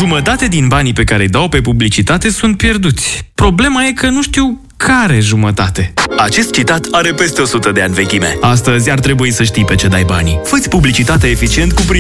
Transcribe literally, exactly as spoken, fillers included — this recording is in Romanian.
Jumătate din banii pe care îi dau pe publicitate sunt pierduți. Problema e că nu știu care jumătate. Acest citat are peste o sută de ani vechime. Astăzi ar trebui să știi pe ce dai banii. Fă-ți publicitate eficient cu